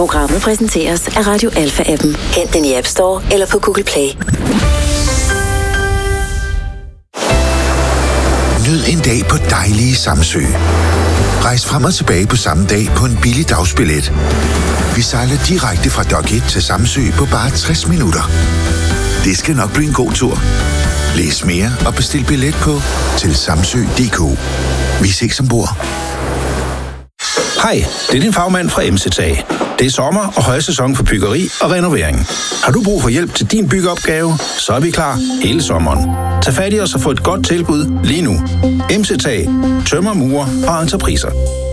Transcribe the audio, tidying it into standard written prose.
Programmet præsenteres af Radio Alpha-appen. Hent den i App Store eller på Google Play. Nyd en dag på dejlige Samsø. Rejs frem og tilbage på samme dag på en billig dagsbillet. Vi sejler direkte fra Dock 1 til Samsø på bare 60 minutter. Det skal nok blive en god tur. Læs mere og bestil billet på til samsø.dk. Vi ses ombord. Hej, det er din fagmand fra MCT. Det er sommer og højsæson for byggeri og renovering. Har du brug for hjælp til din byggeopgave, så er vi klar hele sommeren. Tag fat i os og få et godt tilbud lige nu. MCT. Tømmer, murer og entrepriser.